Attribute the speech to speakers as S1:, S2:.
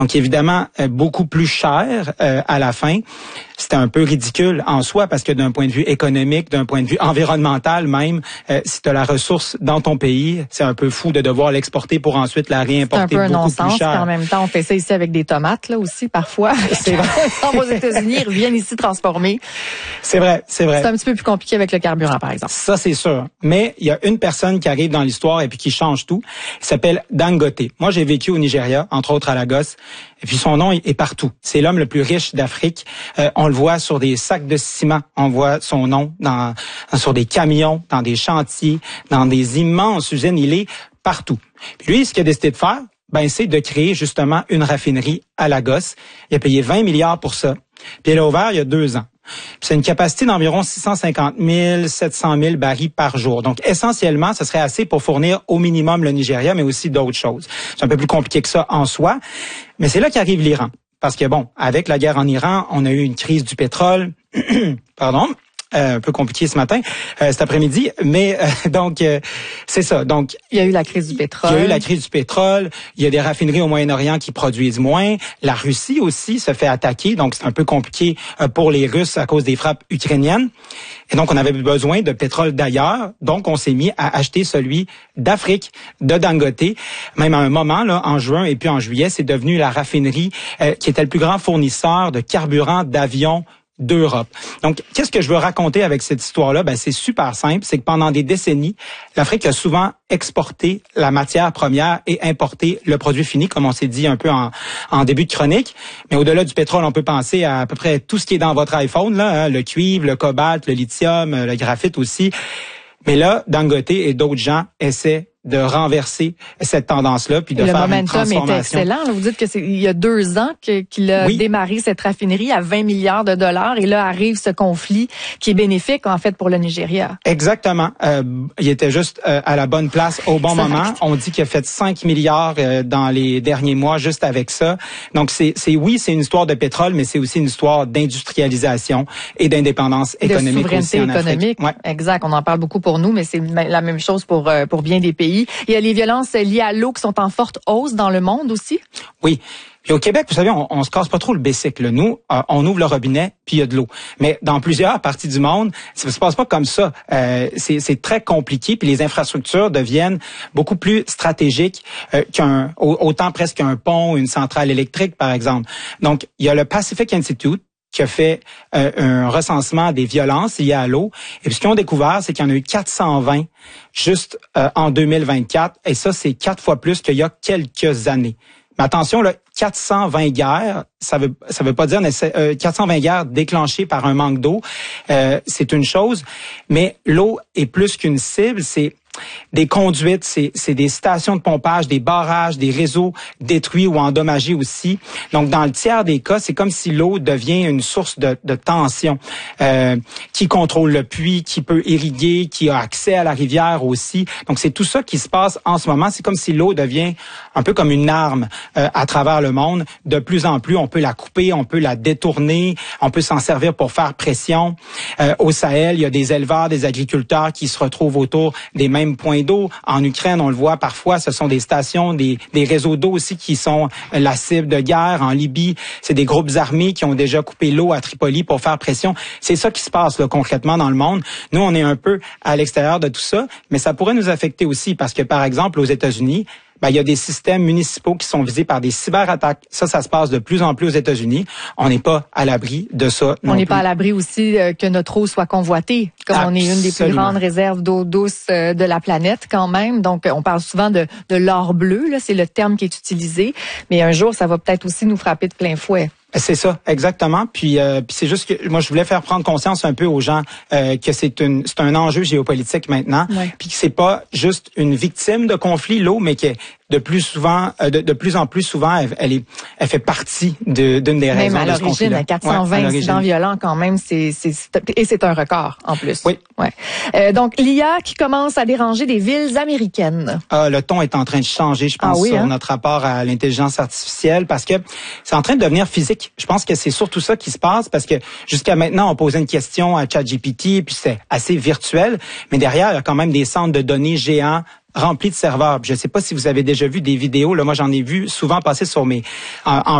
S1: Donc évidemment, beaucoup plus cher à la fin. C'était un peu ridicule en soi parce que d'un point de vue économique, d'un point de vue environnemental même, si tu as la ressource dans ton pays, c'est un peu fou de devoir l'exporter pour ensuite la réimporter beaucoup plus cher.
S2: C'est un peu un non-sens. En même temps, on fait ça ici avec des tomates là aussi parfois.
S1: C'est vrai.
S2: On va aux États-Unis, ils reviennent ici transformés.
S1: C'est vrai.
S2: C'est un petit peu plus compliqué avec le carburant, par exemple.
S1: Ça, c'est sûr. Mais il y a une personne qui arrive dans l'histoire et puis qui change tout. Il s'appelle Dangote. Moi, j'ai vécu au Nigeria, entre autres à Lagos. Et puis son nom est partout. C'est l'homme le plus riche d'Afrique. On le voit sur des sacs de ciment. On voit son nom sur des camions, dans des chantiers, dans des immenses usines. Il est partout. Puis lui, ce qu'il a décidé de faire, c'est de créer justement une raffinerie à Lagos. Il a payé 20 milliards pour ça. Puis il a ouvert il y a 2 ans. C'est une capacité d'environ 650 000, 700 000 barils par jour. Donc, essentiellement, ce serait assez pour fournir au minimum le Nigeria, mais aussi d'autres choses. C'est un peu plus compliqué que ça en soi. Mais c'est là qu'arrive l'Iran. Parce que, avec la guerre en Iran, on a eu une crise du pétrole. Pardon. Un peu compliqué ce matin, cet après-midi, mais donc c'est ça. Donc
S2: il y a eu la crise du pétrole.
S1: Il y a eu la crise du pétrole. Il y a des raffineries au Moyen-Orient qui produisent moins. La Russie aussi se fait attaquer, donc c'est un peu compliqué pour les Russes à cause des frappes ukrainiennes. Et donc on avait besoin de pétrole d'ailleurs, donc on s'est mis à acheter celui d'Afrique, de Dangote. Même à un moment là, en juin et puis en juillet, c'est devenu la raffinerie qui était le plus grand fournisseur de carburant d'avions d'Europe. Donc, qu'est-ce que je veux raconter avec cette histoire-là? C'est super simple. C'est que pendant des décennies, l'Afrique a souvent exporté la matière première et importé le produit fini, comme on s'est dit un peu en début de chronique. Mais au-delà du pétrole, on peut penser à peu près tout ce qui est dans votre iPhone, là, le cuivre, le cobalt, le lithium, le graphite aussi. Mais là, Dangote et d'autres gens essaient de renverser cette tendance-là puis de faire une transformation.
S2: Le momentum était excellent. Vous dites que c'est il y a 2 ans qu'il a démarré cette raffinerie à 20 milliards de dollars et là arrive ce conflit qui est bénéfique en fait pour le Nigeria.
S1: Exactement. Il était juste à la bonne place au bon moment. On dit qu'il a fait 5 milliards dans les derniers mois juste avec ça. Donc c'est une histoire de pétrole, mais c'est aussi une histoire d'industrialisation et d'indépendance économique aussi en Afrique.
S2: Économique. Ouais. Exact. On en parle beaucoup pour nous, mais c'est la même chose pour bien des pays. Il y a les violences liées à l'eau qui sont en forte hausse dans le monde aussi.
S1: Oui. Puis au Québec, vous savez, on se casse pas trop le bicycle. Nous, on ouvre le robinet, puis il y a de l'eau. Mais dans plusieurs parties du monde, ça se passe pas comme ça. C'est très compliqué, puis les infrastructures deviennent beaucoup plus stratégiques autant presque qu'un pont, une centrale électrique, par exemple. Donc, il y a le Pacific Institute qui a fait un recensement des violences liées à l'eau. Et puis ce qu'ils ont découvert, c'est qu'il y en a eu 420 juste en 2024. Et ça, c'est 4 fois plus qu'il y a quelques années. Mais attention, là, 420 guerres, ça veut pas dire 420 guerres déclenchées par un manque d'eau. C'est une chose, mais l'eau est plus qu'une cible. C'est des conduites, c'est des stations de pompage, des barrages, des réseaux détruits ou endommagés aussi. Donc, dans le tiers des cas, c'est comme si l'eau devient une source de tension. Qui contrôle le puits, qui peut irriguer, qui a accès à la rivière aussi. Donc, c'est tout ça qui se passe en ce moment. C'est comme si l'eau devient un peu comme une arme à travers le monde. De plus en plus, on peut la couper, on peut la détourner, on peut s'en servir pour faire pression. Au Sahel, il y a des éleveurs, des agriculteurs qui se retrouvent autour des mêmes points d'eau. En Ukraine, on le voit parfois, ce sont des stations, des réseaux d'eau aussi qui sont la cible de guerre. En Libye, c'est des groupes armés qui ont déjà coupé l'eau à Tripoli pour faire pression. C'est ça qui se passe là, concrètement dans le monde. Nous, on est un peu à l'extérieur de tout ça, mais ça pourrait nous affecter aussi parce que, par exemple, aux États-Unis, il y a des systèmes municipaux qui sont visés par des cyberattaques. Ça se passe de plus en plus aux États-Unis. On n'est pas à l'abri de ça.
S2: On n'est pas à l'abri aussi que notre eau soit convoitée, comme on est une des plus grandes réserves d'eau douce de la planète quand même. Donc, on parle souvent de l'or bleu, là, c'est le terme qui est utilisé. Mais un jour, ça va peut-être aussi nous frapper de plein fouet.
S1: C'est ça, exactement. Puis c'est juste que moi je voulais faire prendre conscience un peu aux gens que c'est un enjeu géopolitique maintenant, puis que c'est pas juste une victime de conflit l'eau, mais que de plus en plus souvent elle fait partie d'une des raisons de ce conflit-là.
S2: Même à l'origine, 420 incidents violents quand même, et c'est un record en plus.
S1: Oui.
S2: Ouais. Donc l'IA qui commence à déranger des villes américaines.
S1: Le ton est en train de changer, je pense, sur notre rapport à l'intelligence artificielle, parce que c'est en train de devenir physique. Je pense que c'est surtout ça qui se passe parce que jusqu'à maintenant, on posait une question à ChatGPT puis c'est assez virtuel. Mais derrière, il y a quand même des centres de données géants remplis de serveurs. Je ne sais pas si vous avez déjà vu des vidéos. Là, moi, j'en ai vu souvent passer sur en